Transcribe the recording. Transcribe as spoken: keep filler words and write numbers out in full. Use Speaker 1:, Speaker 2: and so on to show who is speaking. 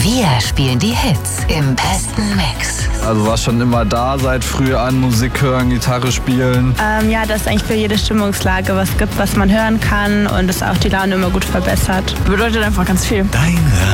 Speaker 1: Wir spielen die Hits im besten Mix.
Speaker 2: Also war schon immer da, seit früh an, Musik hören, Gitarre spielen.
Speaker 3: Ähm, ja, dass es eigentlich für jede Stimmungslage was gibt, was man hören kann und es auch die Laune immer gut verbessert.
Speaker 4: Bedeutet einfach ganz viel.
Speaker 5: Dein